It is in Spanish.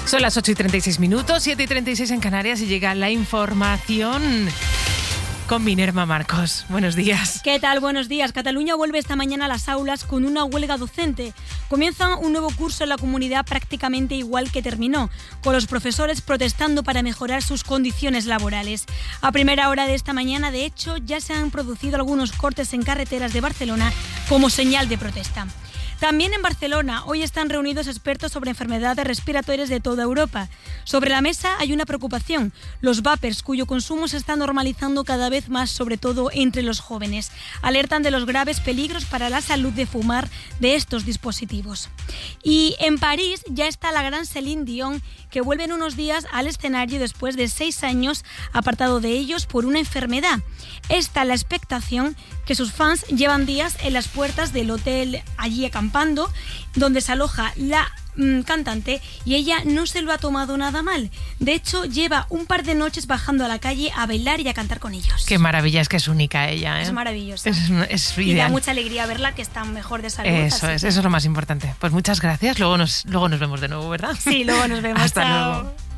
Son las 8:36, 7:36 en Canarias y llega la información con Minerva Marcos. Buenos días. ¿Qué tal? Buenos días. Cataluña vuelve esta mañana a las aulas con una huelga docente. Comienza un nuevo curso en la comunidad prácticamente igual que terminó, con los profesores protestando para mejorar sus condiciones laborales. A primera hora de esta mañana, de hecho, ya se han producido algunos cortes en carreteras de Barcelona como señal de protesta. También en Barcelona, hoy están reunidos expertos sobre enfermedades respiratorias de toda Europa. Sobre la mesa hay una preocupación, los vapers, cuyo consumo se está normalizando cada vez más, sobre todo entre los jóvenes. Alertan de los graves peligros para la salud de fumar de estos dispositivos. Y en París ya está la gran Céline Dion, que vuelve en unos días al escenario después de 6 años apartado de ellos por una enfermedad. Esta la expectación que sus fans llevan días en las puertas del hotel allí acampando, donde se aloja la cantante, y ella no se lo ha tomado nada mal. De hecho, lleva un par de noches bajando a la calle a bailar y a cantar con ellos. Qué maravilla, es que es única ella, ¿eh? Es maravillosa. Es y ideal. da mucha alegría verla, que está mejor de salud. Eso es lo más importante. Pues muchas gracias. Luego nos vemos de nuevo, ¿verdad? Sí, luego nos vemos. Hasta Chao. luego.